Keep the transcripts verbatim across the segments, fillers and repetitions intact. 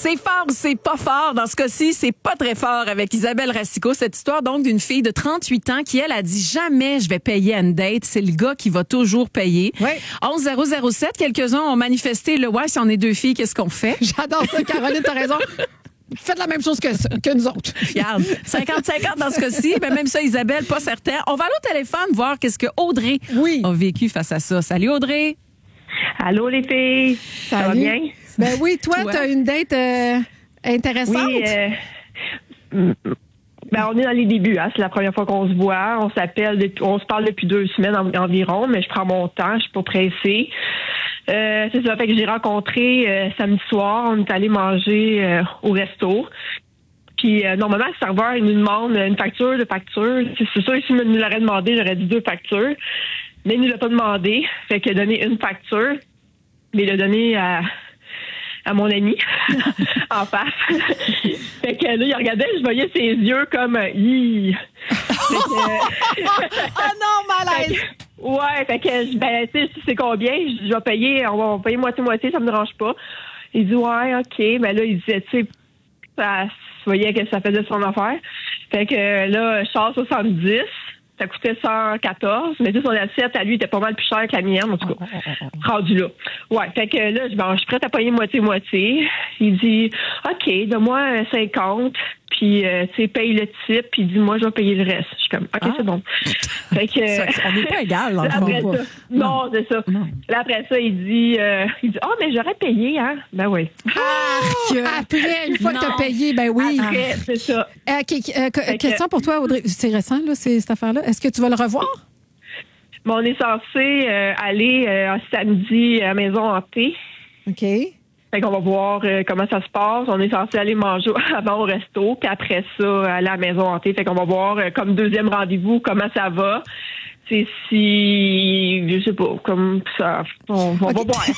C'est fort ou c'est pas fort? Dans ce cas-ci, c'est pas très fort avec Isabelle Racicot. Cette histoire, donc, d'une fille de trente-huit ans qui, elle, a dit jamais je vais payer à une date. C'est le gars qui va toujours payer. Oui. onze zéro zéro sept, quelques-uns ont manifesté le ouais, si on est deux filles, qu'est-ce qu'on fait? J'adore ça, Caroline, t'as raison. Faites la même chose que, que nous autres. Regarde, cinquante cinquante dans ce cas-ci. Ben même ça, Isabelle, pas certain. On va aller au téléphone voir qu'est-ce que Audrey Oui. a vécu face à ça. Salut, Audrey. Allô, les filles. Ça va Salut. bien? Ben oui, toi, Toi? t'as une date euh, intéressante. Oui, euh, ben, on est dans les débuts. Hein. C'est la première fois qu'on se voit. On s'appelle, depuis, on se parle depuis deux semaines en- environ, mais je prends mon temps. Je suis pas pressée. Euh, c'est ça. Fait que j'ai rencontré euh, samedi soir. On est allé manger euh, au resto. Puis euh, normalement, le serveur, il nous demande une facture de facture. C'est, c'est sûr, s'il me nous l'aurait demandé, j'aurais dit deux factures. Mais il ne nous l'a pas demandé. Fait qu'il a donné une facture. Mais il l'a donné à, à mon ami en face. Fait que là, il regardait, je voyais ses yeux comme euh, Hi. Fait que, Ah non, malaise! fait que- ouais, fait que je- ben tu sais, c'est combien? Je je vais payer, on va, on va payer moitié-moitié, ça me dérange pas. Il dit ouais, ok. Mais là, il disait, tu sais, ça, je voyais que ça faisait son affaire. Fait que là, je sors soixante-dix. Ça coûtait cent quatorze, mais tu sais, son assiette, à lui, était pas mal plus cher que la mienne, en tout cas. Rendu là. Ouais, fait que là, je, bon, je suis prête à payer moitié-moitié. Il dit, OK, donne-moi cinquante, puis, euh, tu sais, paye le type, puis il dit, moi, je vais payer le reste. Je suis comme, OK, Ah. c'est bon. Fait que... Ça, on n'est pas égal, dans le Là, fond. après pas. ça, non, c'est ça. Non. Là, après ça, il dit, euh, il dit, oh, mais j'aurais payé, hein? Ben oui. Arc! Après, une fois que Non. t'as payé, ben oui. Après, c'est ça. Euh, ok, euh, que- Fait que- question pour toi, Audrey. C'est récent, là, c'est- cette affaire-là. Est-ce que tu vas le revoir? Mais on est censé euh, aller euh, un samedi à la maison hantée. OK. Fait qu'on va voir euh, comment ça se passe. On est censé aller manger avant au resto, puis après ça, aller à la maison hantée. Fait qu'on va voir euh, comme deuxième rendez-vous comment ça va. C'est si, je sais pas, comme ça, on, on va voir.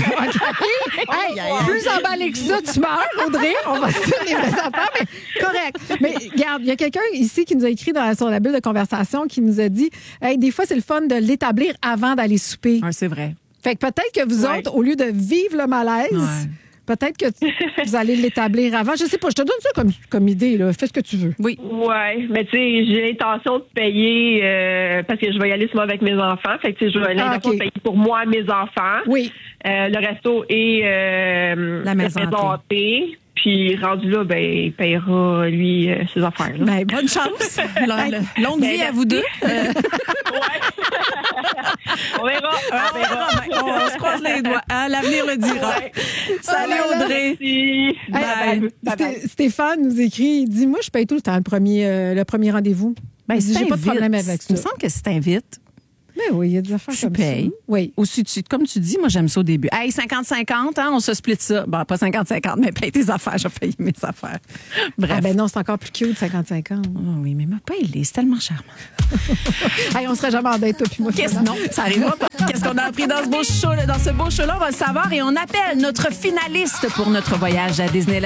Hey, plus emballé que ça, tu meurs, Audrey. On va se dire les vraies affaires, mais correct. Mais regarde, il y a quelqu'un ici qui nous a écrit dans, sur la bulle de conversation qui nous a dit hey, des fois, c'est le fun de l'établir avant d'aller souper. Ouais, c'est vrai. Fait que peut-être que vous Ouais. autres, au lieu de vivre le malaise, Ouais. peut-être que tu- vous allez l'établir avant. Je sais pas, je te donne ça comme, comme idée. Là. Fais ce que tu veux. Oui. Ouais, mais tu sais, j'ai l'intention de payer euh, parce que je vais y aller souvent avec mes enfants. Fait que tu sais, j'ai l'intention ok. de payer pour moi, mes enfants. Oui. Euh, le resto et euh, La maison hantée. Puis rendu là, ben, il payera, lui, euh, ses affaires. Là. Ben, bonne chance. Longue, longue vie à vous deux. Euh, On verra. On verra. ben, on, on se croise les doigts. Hein, l'avenir le dira. Ouais. Salut, Oh là là. Audrey. Merci. Bye. Bye. Bye. Bye. Sté- Stéphane nous écrit, il dit, moi, je paye tout le temps le premier, euh, le premier rendez-vous. Ben, Il dit, si j'ai pas de t'invites, problème avec ça. Il me semble que si t'invites, Mais oui, il y a des affaires tu comme payes. ça. Oui. Ou si tu, comme tu dis, moi, j'aime ça au début. Hey, cinquante cinquante, hein, on se split ça. Bon, pas cinquante cinquante, mais paye tes affaires. Je vais payer mes affaires. Bref. Ah ben non, c'est encore plus cute, cinquante cinquante. Oh oui, mais ma paye, c'est tellement charmant. Hey, on serait jamais en date, toi puis moi. Qu'est-ce non, ça arrivera pas. Qu'est-ce qu'on a appris dans ce beau show, dans ce beau show-là? On va le savoir et on appelle notre finaliste pour notre voyage à Disneyland.